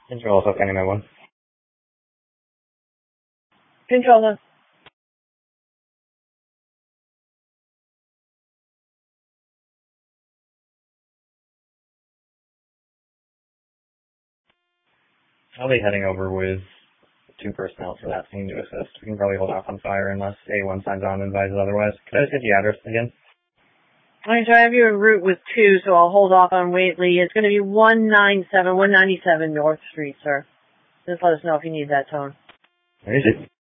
Control, so County 1. Control them. I'll be heading over with 2 personnel for that scene to assist. We can probably hold off on fire unless A1 signs on and advises otherwise. Could I just get the address again? Alright, so I have you en route with 2, so I'll hold off on Whately. It's going to be 197 North Street, sir. Just let us know if you need that tone. Where is it?